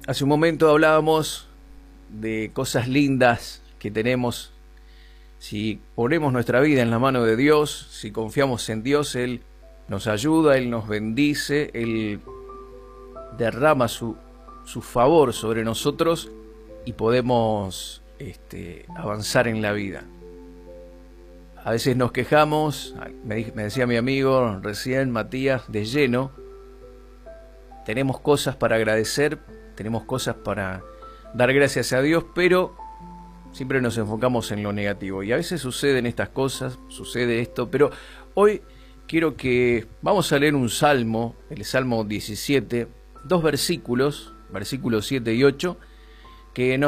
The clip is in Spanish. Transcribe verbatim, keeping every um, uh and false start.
Hace un momento hablábamos de cosas lindas que tenemos. Si ponemos nuestra vida en la mano de Dios, si confiamos en Dios, Él nos ayuda, Él nos bendice, Él derrama su, su favor sobre nosotros y podemos este, avanzar en la vida. A veces nos quejamos, me, me decía mi amigo recién, Matías, de lleno. Tenemos cosas para agradecer, tenemos cosas para dar gracias a Dios, pero siempre nos enfocamos en lo negativo. Y a veces suceden estas cosas, sucede esto, pero hoy quiero que vamos a leer un salmo, el Salmo diecisiete, dos versículos, versículos siete y ocho, que nos